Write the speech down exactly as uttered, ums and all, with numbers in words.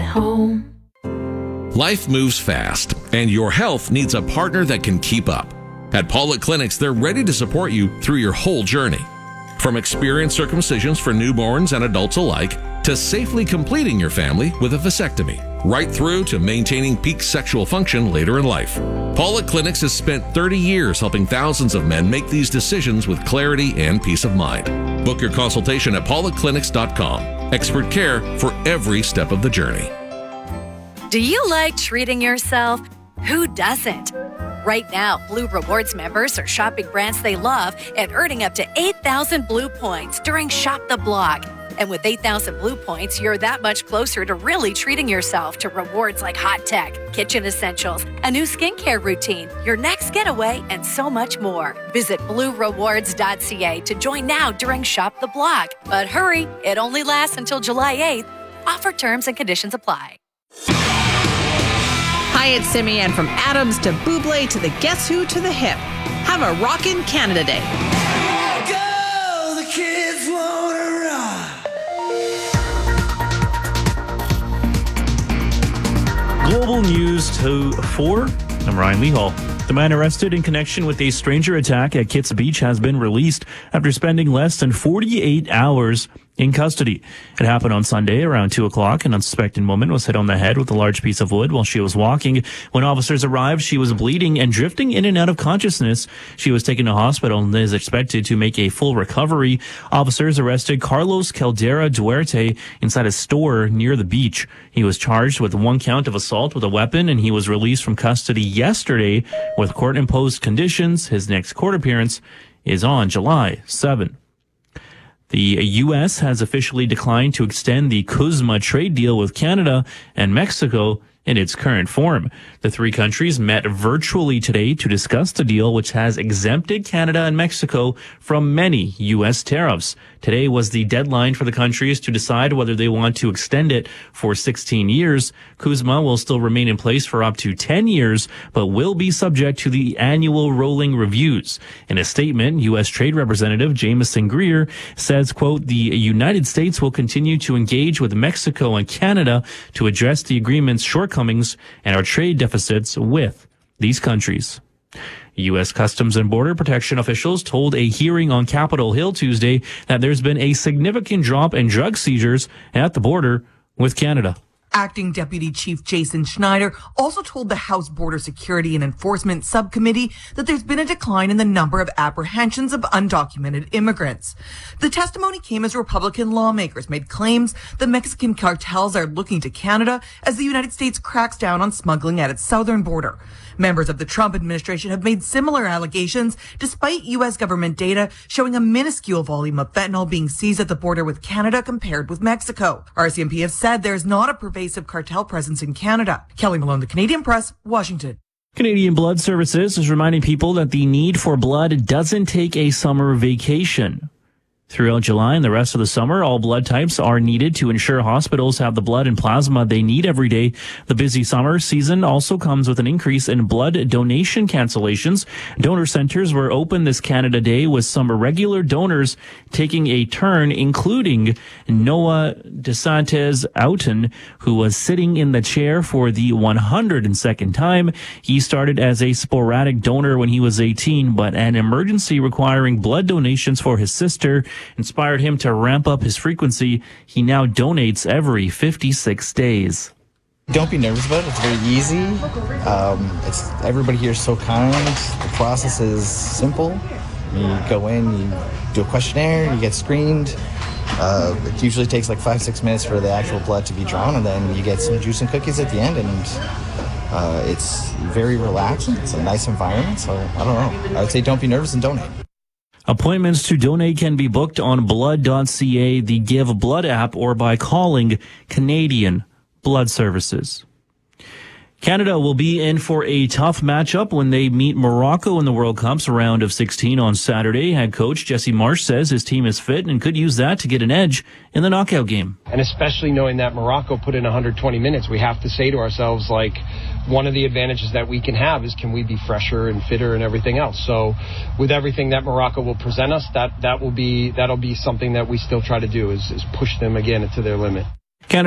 home. Life moves fast, and your health needs a partner that can keep up. At Pollock Clinics, they're ready to support you through your whole journey. From experienced circumcisions for newborns and adults alike, to safely completing your family with a vasectomy, right through to maintaining peak sexual function later in life. Pollock Clinics has spent thirty years helping thousands of men make these decisions with clarity and peace of mind. Book your consultation at pollock clinics dot com. Expert care for every step of the journey. Do you like treating yourself? Who doesn't? Right now, Blue Rewards members are shopping brands they love and earning up to eight thousand Blue points during Shop the Block. And with eight thousand Blue points, you're that much closer to really treating yourself to rewards like hot tech, kitchen essentials, a new skincare routine, your next getaway, and so much more. Visit blue rewards dot c a to join now during Shop the Block. But hurry, it only lasts until July eighth. Offer terms and conditions apply. Hi, it's Simi, and from Adams to Buble to the Guess Who to the Hip. Have a rockin' Canada Day. Go, the kids wanna rock. Global News to four. I'm Ryan Lehall. The man arrested in connection with a stranger attack at Kitts Beach has been released after spending less than forty-eight hours in custody. It happened on Sunday around two o'clock. An unsuspecting woman was hit on the head with a large piece of wood while she was walking. When officers arrived, she was bleeding and drifting in and out of consciousness. She was taken to hospital and is expected to make a full recovery. Officers arrested Carlos Caldera Duarte inside a store near the beach. He was charged with one count of assault with a weapon, and he was released from custody yesterday with court-imposed conditions. His next court appearance is on July seventh. The U S has officially declined to extend the CUSMA trade deal with Canada and Mexico in its current form. The three countries met virtually today to discuss the deal, which has exempted Canada and Mexico from many U S tariffs. Today was the deadline for the countries to decide whether they want to extend it for sixteen years. CUSMA will still remain in place for up to ten years, but will be subject to the annual rolling reviews. In a statement, U S Trade Representative Jameson Greer says, quote, the United States will continue to engage with Mexico and Canada to address the agreement's shortcomings and our trade deficits with these countries. U S Customs and Border Protection officials told a hearing on Capitol Hill Tuesday that there's been a significant drop in drug seizures at the border with Canada. Acting Deputy Chief Jason Schneider also told the House Border Security and Enforcement Subcommittee that there's been a decline in the number of apprehensions of undocumented immigrants. The testimony came as Republican lawmakers made claims that Mexican cartels are looking to Canada as the United States cracks down on smuggling at its southern border. Members of the Trump administration have made similar allegations, despite U S government data showing a minuscule volume of fentanyl being seized at the border with Canada compared with Mexico. R C M P have said there's not a pervasive cartel presence in Canada. Kelly Malone, The Canadian Press, Washington. Canadian Blood Services is reminding people that the need for blood doesn't take a summer vacation. Throughout July and the rest of the summer, all blood types are needed to ensure hospitals have the blood and plasma they need every day. The busy summer season also comes with an increase in blood donation cancellations. Donor centers were open this Canada Day with some irregular donors taking a turn, including Noah DeSantis Outen, who was sitting in the chair for the one hundred second time. He started as a sporadic donor when he was eighteen, but an emergency requiring blood donations for his sister inspired him to ramp up his frequency. He now donates every fifty-six days. Don't be nervous about it. It's very easy. Um, it's everybody here is so kind. The process is simple. You go in, you do a questionnaire, you get screened. Uh, it usually takes like five, six minutes for the actual blood to be drawn, and then you get some juice and cookies at the end, and uh, it's very relaxing. It's a nice environment, so I don't know. I would say don't be nervous and donate. Appointments to donate can be booked on blood dot c a, the Give Blood app, or by calling Canadian Blood Services. Canada will be in for a tough matchup when they meet Morocco in the World Cup's round of sixteen on Saturday. Head coach Jesse Marsh says his team is fit and could use that to get an edge in the knockout game. And especially knowing that Morocco put in one hundred twenty minutes, we have to say to ourselves, like, one of the advantages that we can have is can we be fresher and fitter and everything else. So with everything that Morocco will present us, that that will be that'll be something that we still try to do is, is push them again to their limit.